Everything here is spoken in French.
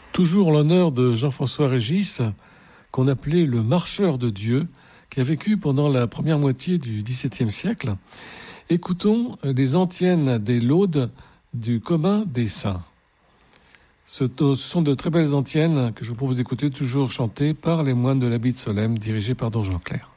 Toujours en l'honneur de Jean-François Régis, qu'on appelait le marcheur de Dieu, qui a vécu pendant la première moitié du XVIIe siècle. Écoutons des antiennes des laudes du commun des saints. Ce sont de très belles antiennes que je vous propose d'écouter, toujours chantées par les moines de l'Abbaye de Solesmes, dirigés par Don Jean Clair.